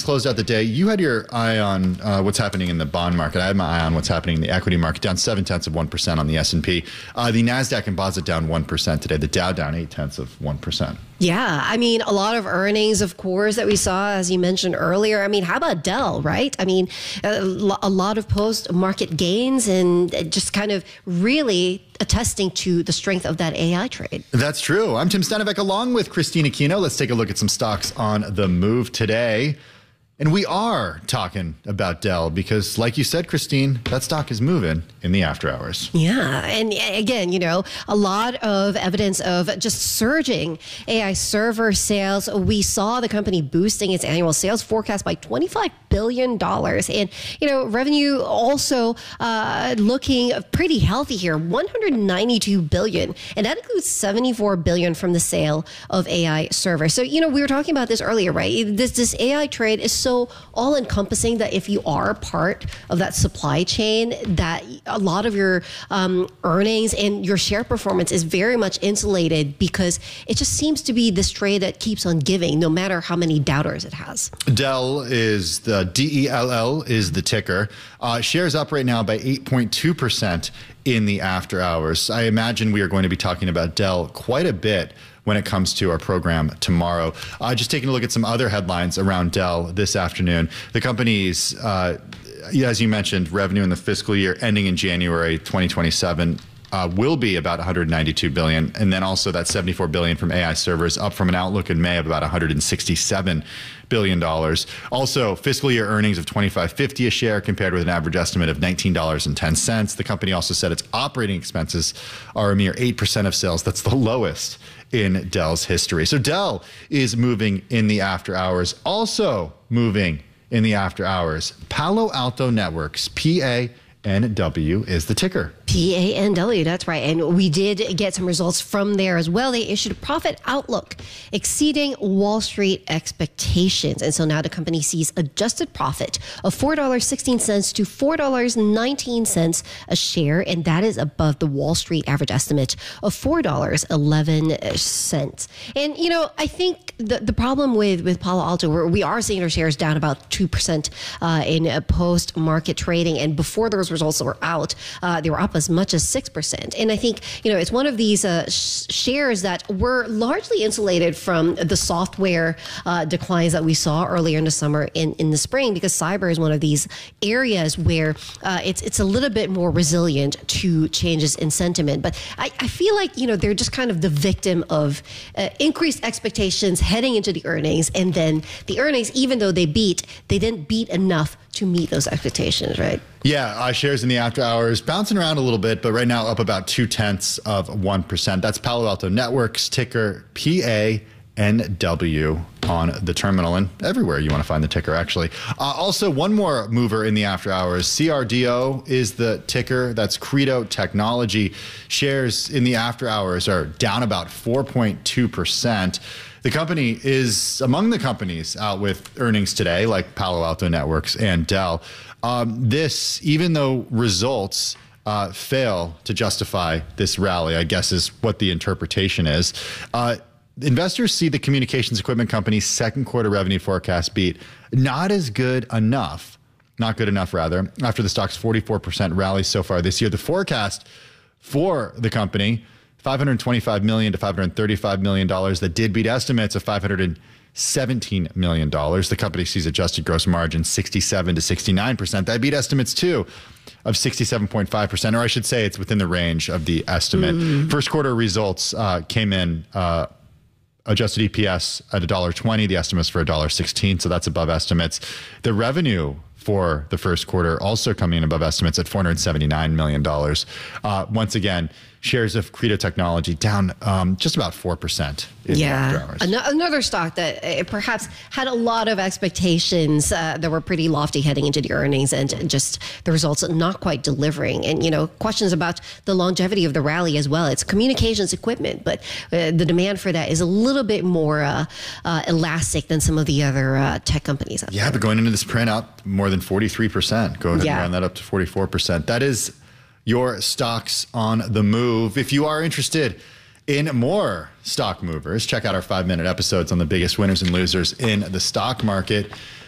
closed out the day. You had your eye on what's happening in the bond market. I had my eye on what's happening in the equity market, down 0.7% on the S&P. The NASDAQ Composite down 1% today. The Dow down 0.8%. Yeah, I mean, a lot of earnings, of course, that we saw, as you mentioned earlier. I mean, how about Dell, right? I mean, a lot of post-market gains and just kind of really attesting to the strength of that AI trade. That's true. I'm Tim Stanovic along with Christine Aquino. Let's take a look at some stocks on the move today. And we are talking about Dell because, like you said, Christine, that stock is moving in the after hours. Yeah. And again, you know, a lot of evidence of just surging AI server sales. We saw the company boosting its annual sales forecast by $25 billion. And, you know, revenue also looking pretty healthy here, $192 billion. And that includes $74 billion from the sale of AI servers. So, you know, we were talking about this earlier, right? This AI trade is so all-encompassing that if you are part of that supply chain, that a lot of your earnings and your share performance is very much insulated because it just seems to be this trade that keeps on giving no matter how many doubters it has. Dell is the DELL is the ticker. Shares up right now by 8.2% in the after hours. I imagine we are going to be talking about Dell quite a bit when it comes to our program tomorrow. Just taking a look at some other headlines around Dell this afternoon. The company's, as you mentioned, revenue in the fiscal year ending in January 2027 will be about $192 billion. And then also that $74 billion from AI servers, up from an outlook in May of about $167 billion. Also, fiscal year earnings of $25.50 a share compared with an average estimate of $19.10. The company also said its operating expenses are a mere 8% of sales. That's the lowest in Dell's history. So Dell is moving in the after hours. Also moving in the after hours, Palo Alto Networks, PANW is the ticker. PANW, that's right. And we did get some results from there as well. They issued a profit outlook exceeding Wall Street expectations. And so now the company sees adjusted profit of $4.16 to $4.19 a share. And that is above the Wall Street average estimate of $4.11. And, you know, I think the problem with Palo Alto, where we are seeing our shares down about 2% in post-market trading. And before those results were out, they were up as much as 6%. And I think, you know, it's one of these shares that were largely insulated from the software declines that we saw earlier in the summer in the spring, because cyber is one of these areas where it's a little bit more resilient to changes in sentiment. But I feel like, you know, they're just kind of the victim of increased expectations heading into the earnings. And then the earnings, even though they didn't beat enough to meet those expectations, right? Yeah, shares in the after hours bouncing around a little bit, but right now up about 0.2%. That's Palo Alto Networks, ticker PANW on the terminal and everywhere you want to find the ticker, actually. Also, one more mover in the after hours, CRDO is the ticker. That's Credo Technology. Shares in the after hours are down about 4.2%. The company is among the companies out with earnings today, like Palo Alto Networks and Dell. This, even though results fail to justify this rally, I guess is what the interpretation is. Investors see the communications equipment company's second quarter revenue forecast beat not good enough, rather, after the stock's 44% rally so far this year. The forecast for the company, $525 million to $535 million, that did beat estimates of $517 million. The company sees adjusted gross margin 67 to 69%. That beat estimates too of 67.5%, or I should say it's within the range of the estimate. First quarter results came in adjusted EPS at $1.20. The estimate's for $1.16, so that's above estimates. The revenue for the first quarter also coming in above estimates at $479 million. Once again, shares of Credo Technology down just about 4% in the after hours. Another stock that perhaps had a lot of expectations that were pretty lofty heading into the earnings, and just the results not quite delivering. And, you know, questions about the longevity of the rally as well. It's communications equipment, but the demand for that is a little bit more elastic than some of the other tech companies out there. But going into this print up more than 43%. Go ahead and round that up to 44%. That is your stocks on the move. If you are interested in more stock movers, check out our 5-minute episodes on the biggest winners and losers in the stock market.